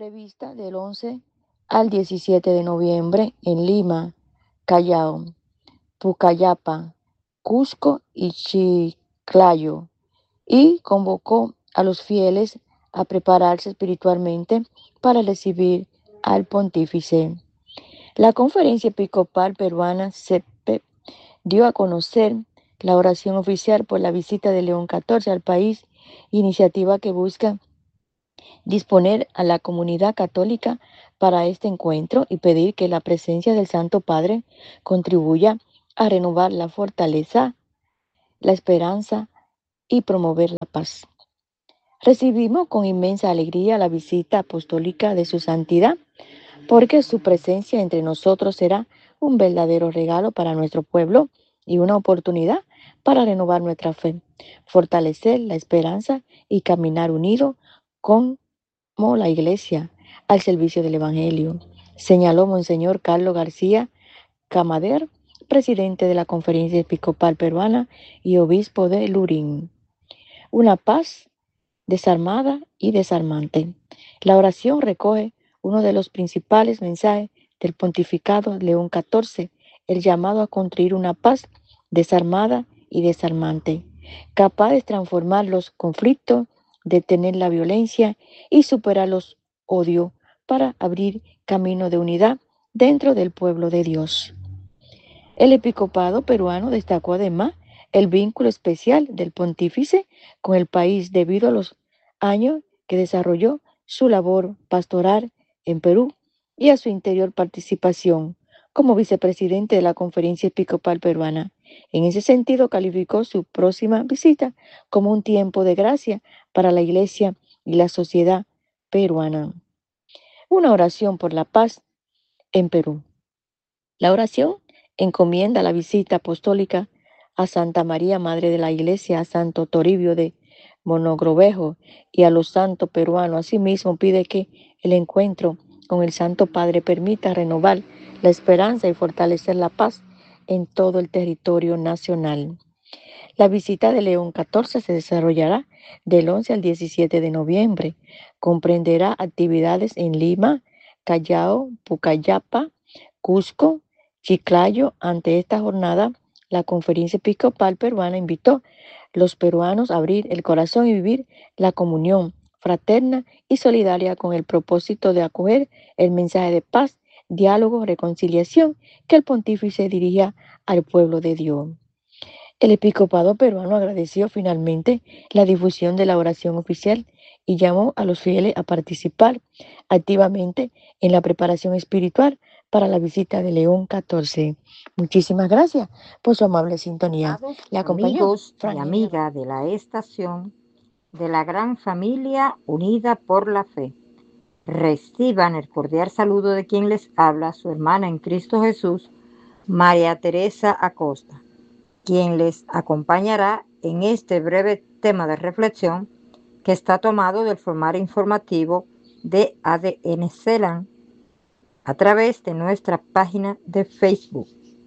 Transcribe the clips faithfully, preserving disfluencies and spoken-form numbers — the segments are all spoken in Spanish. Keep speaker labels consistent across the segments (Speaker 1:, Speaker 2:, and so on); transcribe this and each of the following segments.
Speaker 1: prevista del once al diecisiete de noviembre en Lima, Callao, Pucallapa, Cusco y Chiclayo, y convocó a los fieles a prepararse espiritualmente para recibir al pontífice. La Conferencia Episcopal Peruana C E P E dio a conocer la oración oficial por la visita de León catorce al país, iniciativa que busca disponer a la comunidad católica para este encuentro y pedir que la presencia del Santo Padre contribuya a renovar la fortaleza, la esperanza y promover la paz. Recibimos con inmensa alegría la visita apostólica de su santidad, porque su presencia entre nosotros será un verdadero regalo para nuestro pueblo y una oportunidad para renovar nuestra fe, fortalecer la esperanza y caminar unido como la Iglesia al servicio del Evangelio, señaló Monseñor Carlos García Camader, presidente de la Conferencia Episcopal Peruana y obispo de Lurín. Una paz desarmada y desarmante. La oración recoge uno de los principales mensajes del pontificado León catorce, el llamado a construir una paz desarmada y desarmante, capaz de transformar los conflictos, detener la violencia y superar los odios para abrir camino de unidad dentro del pueblo de Dios. El episcopado peruano destacó además el vínculo especial del pontífice con el país debido a los años que desarrolló su labor pastoral en Perú y a su interior participación como vicepresidente de la Conferencia Episcopal Peruana. En ese sentido, calificó su próxima visita como un tiempo de gracia para la Iglesia y la sociedad peruana. Una oración por la paz en Perú. La oración encomienda la visita apostólica a Santa María, Madre de la Iglesia, a Santo Toribio de Mogrovejo y a los santos peruanos. Asimismo, pide que el encuentro con el Santo Padre permita renovar la esperanza y fortalecer la paz en todo el territorio nacional. La visita de León catorce se desarrollará del once al diecisiete de noviembre. Comprenderá actividades en Lima, Callao, Pucallapa, Cusco, Chiclayo. Ante esta jornada, la Conferencia Episcopal Peruana invitó a los peruanos a abrir el corazón y vivir la comunión fraterna y solidaria con el propósito de acoger el mensaje de paz, diálogo, reconciliación que el pontífice dirigía al pueblo de Dios. El episcopado peruano agradeció finalmente la difusión de la oración oficial y llamó a los fieles a participar activamente en la preparación espiritual para la visita de León catorce. Muchísimas gracias por su amable sintonía. Le acompañó
Speaker 2: amigos y amigas de la estación de la gran familia unida por la fe. Reciban el cordial saludo de quien les habla, su hermana en Cristo Jesús, María Teresa Acosta, quien les acompañará en este breve tema de reflexión que está tomado del formato informativo de A D N CELAM a través de nuestra página de Facebook.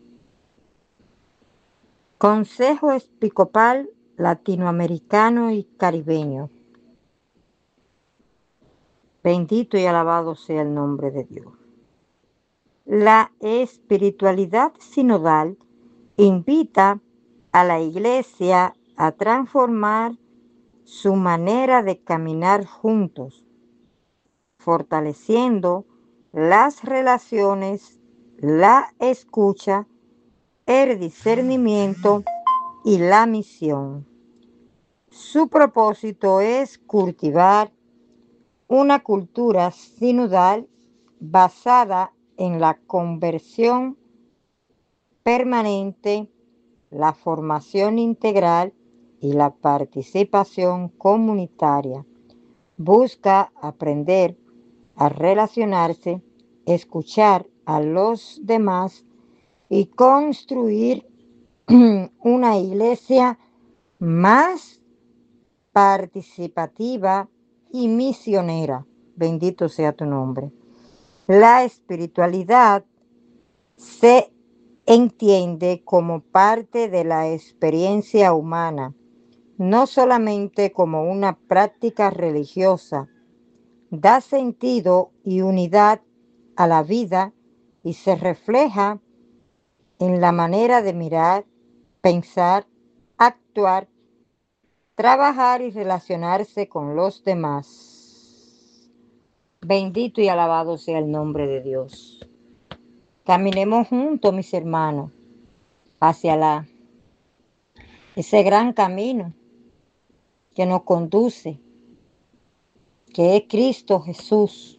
Speaker 2: Consejo Episcopal Latinoamericano y Caribeño. Bendito y alabado sea el nombre de Dios. La espiritualidad sinodal invita a la Iglesia a transformar su manera de caminar juntos, fortaleciendo las relaciones, la escucha, el discernimiento y la misión. Su propósito es cultivar una cultura sinodal basada en la conversión permanente, la formación integral y la participación comunitaria. Busca aprender a relacionarse, escuchar a los demás y construir una iglesia más participativa y misionera. Bendito sea tu nombre. La espiritualidad se entiende como parte de la experiencia humana, no solamente como una práctica religiosa. da sentido y unidad a la vida y se refleja en la manera de mirar, pensar, actuar, trabajar y relacionarse con los demás. Bendito y alabado sea el nombre de Dios. Caminemos juntos, mis hermanos, hacia la, ese gran camino que nos conduce, que es Cristo Jesús.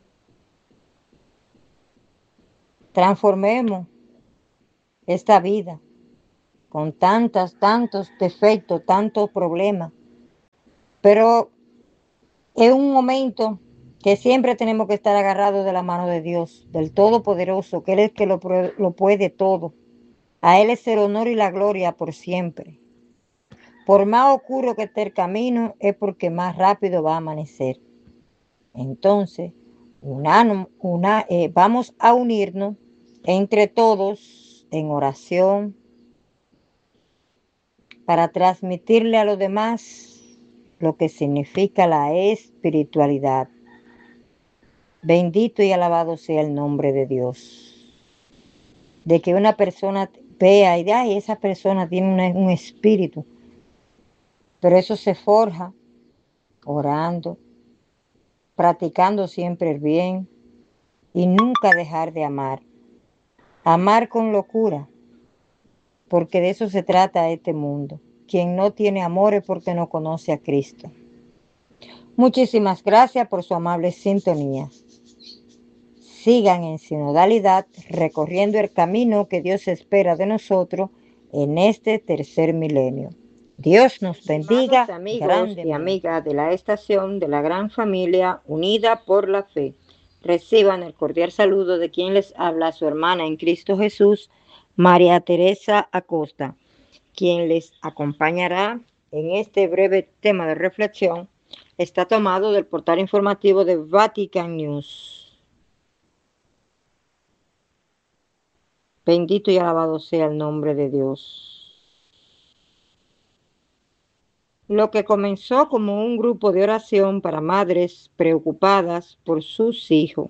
Speaker 2: Transformemos esta vida con tantos, tantos defectos, tantos problemas, pero es un momento que siempre tenemos que estar agarrados de la mano de Dios, del Todopoderoso, que Él es el que lo, lo puede todo. A Él es el honor y la gloria por siempre. Por más oscuro que esté el camino, es porque más rápido va a amanecer. Entonces, una, una, eh, vamos a unirnos entre todos en oración para transmitirle a los demás lo que significa la espiritualidad. Bendito y alabado sea el nombre de Dios. De que una persona vea y diga, ay, esa persona tiene una, un espíritu. Pero eso se forja orando, practicando siempre el bien y nunca dejar de amar. Amar con locura, porque de eso se trata este mundo. Quien no tiene amor es porque no conoce a Cristo. Muchísimas gracias por su amable sintonía. Sigan en sinodalidad, recorriendo el camino que Dios espera de nosotros en este tercer milenio. Dios nos bendiga. Amados amigos y amigas de la estación de la gran familia unida por la fe, reciban el cordial saludo de quien les habla, su hermana en Cristo Jesús, María Teresa Acosta, quien les acompañará en este breve tema de reflexión. Está tomado del portal informativo de Vatican News. Bendito y alabado sea el nombre de Dios. Lo que comenzó como un grupo de oración para madres preocupadas por sus hijos.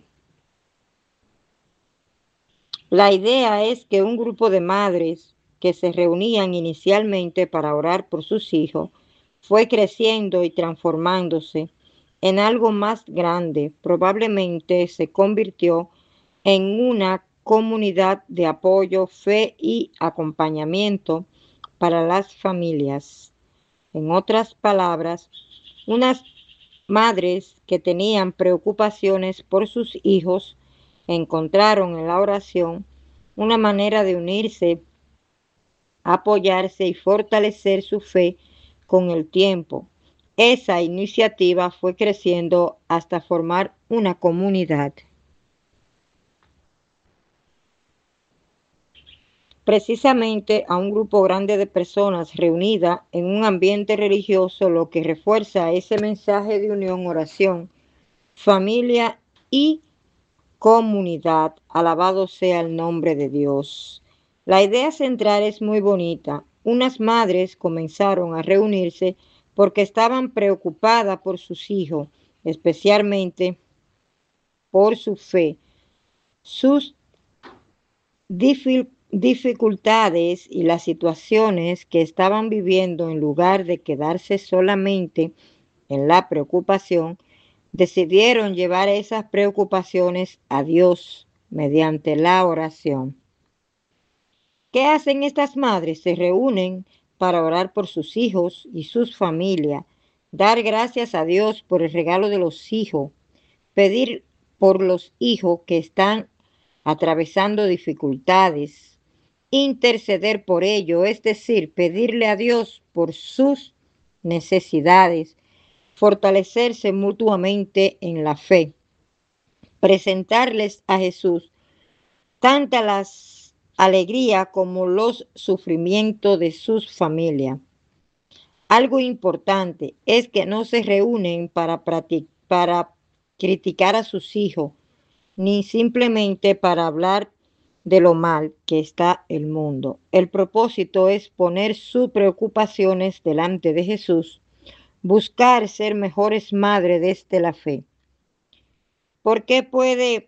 Speaker 2: La idea es que un grupo de madres que se reunían inicialmente para orar por sus hijos fue creciendo y transformándose en algo más grande. Probablemente se convirtió en una comunidad de apoyo, fe y acompañamiento para las familias. En otras palabras, unas madres que tenían preocupaciones por sus hijos encontraron en la oración una manera de unirse, apoyarse y fortalecer su fe con el tiempo. Esa iniciativa fue creciendo hasta formar una comunidad. Precisamente a un grupo grande de personas reunidas en un ambiente religioso, lo que refuerza ese mensaje de unión, oración, familia y comunidad. Alabado sea el nombre de Dios. La idea central es muy bonita. Unas madres comenzaron a reunirse porque estaban preocupadas por sus hijos, especialmente por su fe, sus dificultades dificultades y las situaciones que estaban viviendo. En lugar de quedarse solamente en la preocupación, decidieron llevar esas preocupaciones a Dios mediante la oración. ¿Qué hacen estas madres? Se reúnen para orar por sus hijos y sus familias, dar gracias a Dios por el regalo de los hijos, pedir por los hijos que están atravesando dificultades, interceder por ello, es decir, pedirle a Dios por sus necesidades, fortalecerse mutuamente en la fe, presentarles a Jesús tantas las alegrías como los sufrimientos de sus familias. Algo importante es que no se reúnen para, para criticar a sus hijos, ni simplemente para hablar de lo mal que está el mundo. El propósito es poner sus preocupaciones delante de Jesús, buscar ser mejores madres desde la fe. ¿Por qué puede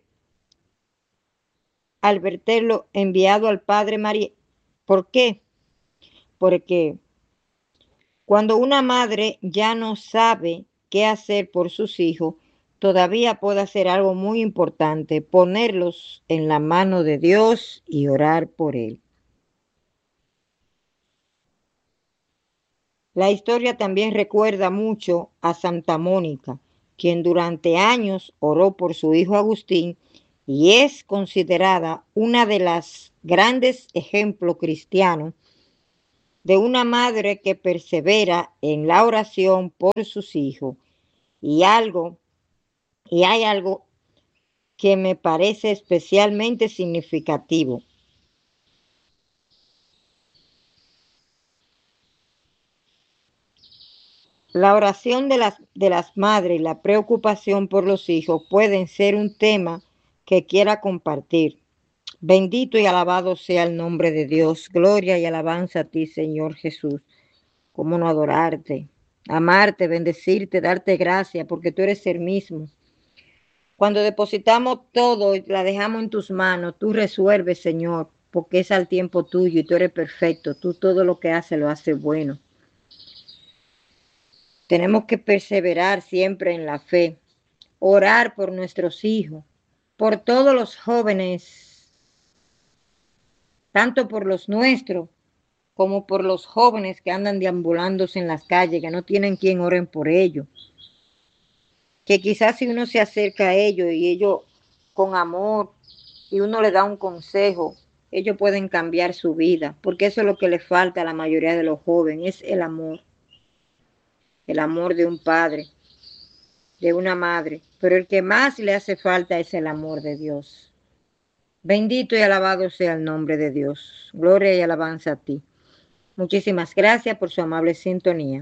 Speaker 2: al verterlo enviado al Padre María? ¿Por qué? Porque cuando una madre ya no sabe qué hacer por sus hijos, todavía puede hacer algo muy importante, ponerlos en la mano de Dios y orar por él. La historia también recuerda mucho a Santa Mónica, quien durante años oró por su hijo Agustín y es considerada una de las grandes ejemplos cristianos de una madre que persevera en la oración por sus hijos. Y algo, y hay algo que me parece especialmente significativo. La oración de las, de las madres y la preocupación por los hijos pueden ser un tema que quiera compartir. Bendito y alabado sea el nombre de Dios. Gloria y alabanza a ti, Señor Jesús. Cómo no adorarte, amarte, bendecirte, darte gracias, porque tú eres el mismo. Cuando depositamos todo y la dejamos en tus manos, tú resuelves, Señor, porque es al tiempo tuyo y tú eres perfecto. Tú todo lo que haces lo haces bueno. Tenemos que perseverar siempre en la fe, orar por nuestros hijos, por todos los jóvenes, tanto por los nuestros como por los jóvenes que andan deambulándose en las calles, que no tienen quien oren por ellos. Que quizás si uno se acerca a ellos y ellos con amor y uno le da un consejo, ellos pueden cambiar su vida, porque eso es lo que le falta a la mayoría de los jóvenes, es el amor, el amor de un padre, de una madre, pero el que más le hace falta es el amor de Dios. Bendito y alabado sea el nombre de Dios. Gloria y alabanza a ti. Muchísimas gracias por su amable sintonía.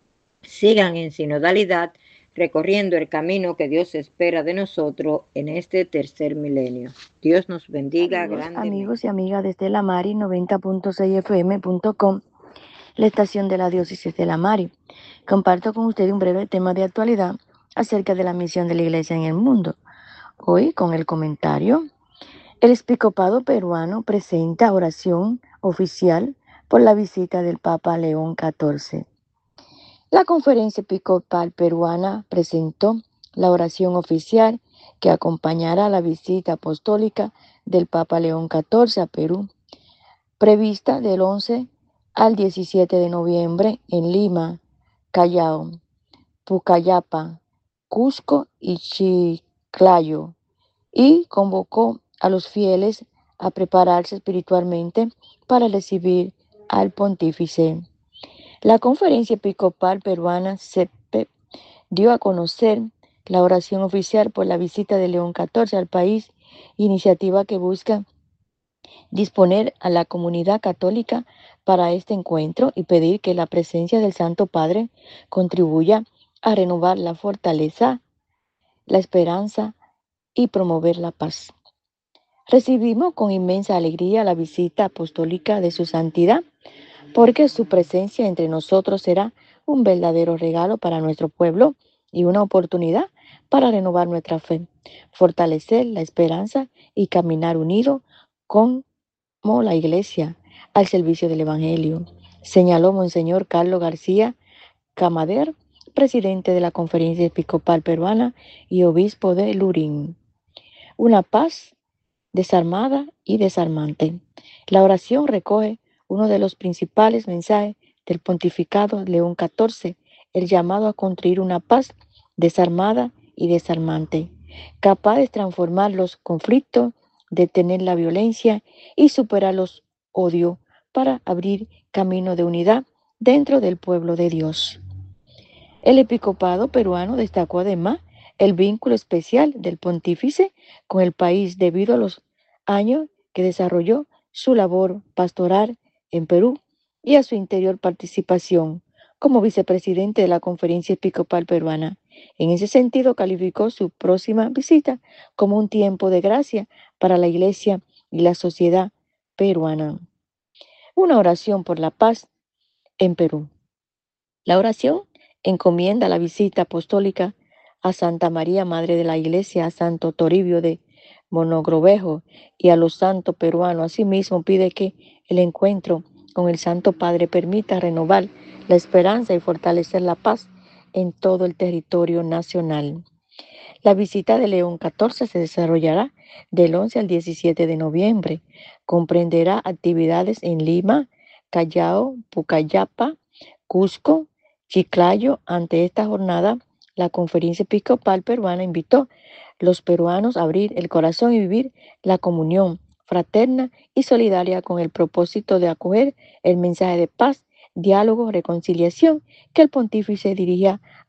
Speaker 2: Sigan en sinodalidad, recorriendo el camino que Dios espera de nosotros en este tercer milenio. Dios nos bendiga
Speaker 1: Saludos,
Speaker 2: grandemente.
Speaker 1: amigos y amigas desde la Mari noventa punto seis F M punto com, la estación de la diócesis de la Mari. Comparto con ustedes un breve tema de actualidad acerca de la misión de la Iglesia en el mundo. Hoy con el comentario: el episcopado peruano presenta oración oficial por la visita del Papa León catorce. La Conferencia Episcopal Peruana presentó la oración oficial que acompañará la visita apostólica del Papa León catorce a Perú, prevista del once al diecisiete de noviembre en Lima, Callao, Pucallapa, Cusco y Chiclayo, y convocó a los fieles a prepararse espiritualmente para recibir al pontífice. La Conferencia Episcopal Peruana C E P E dio a conocer la oración oficial por la visita de León catorce al país, iniciativa que busca disponer a la comunidad católica para este encuentro y pedir que la presencia del Santo Padre contribuya a renovar la fortaleza, la esperanza y promover la paz. Recibimos con inmensa alegría la visita apostólica de su santidad, porque su presencia entre nosotros será un verdadero regalo para nuestro pueblo y una oportunidad para renovar nuestra fe, fortalecer la esperanza y caminar unido como la Iglesia al servicio del Evangelio, señaló Monseñor Carlos García Camader, presidente de la Conferencia Episcopal Peruana y obispo de Lurín. Una paz desarmada y desarmante. La oración recoge uno de los principales mensajes del pontificado León catorce, el llamado a construir una paz desarmada y desarmante, capaz de transformar los conflictos, detener la violencia y superar los odios para abrir camino de unidad dentro del pueblo de Dios. El episcopado peruano destacó además el vínculo especial del pontífice con el país debido a los años que desarrolló su labor pastoral en Perú y a su interior participación como vicepresidente de la Conferencia Episcopal Peruana. En ese sentido, calificó su próxima visita como un tiempo de gracia para la Iglesia y la sociedad peruana. Una oración por la paz en Perú. La oración encomienda la visita apostólica a Santa María, Madre de la Iglesia, a Santo Toribio de Monogrovejo y a los santos peruanos. Asimismo, pide que el encuentro con el Santo Padre permita renovar la esperanza y fortalecer la paz en todo el territorio nacional. La visita de León catorce se desarrollará del once al diecisiete de noviembre. Comprenderá actividades en Lima, Callao, Pucallapa, Cusco, Chiclayo. Ante esta jornada, la Conferencia Episcopal Peruana invitó a los peruanos a abrir el corazón y vivir la comunión fraterna y solidaria con el propósito de acoger el mensaje de paz, diálogo, reconciliación que el pontífice dirigía